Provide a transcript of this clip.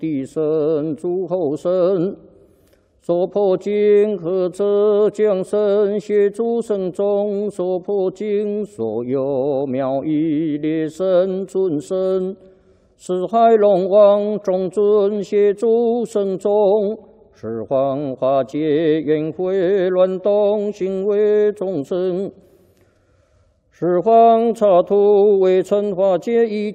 地神诸后神。 所破经和者将身协诸圣众，所破经所有妙义列神尊神，四海龙王众尊协诸圣众，十方化解缘会乱动行为众生，十方刹土为尘化解一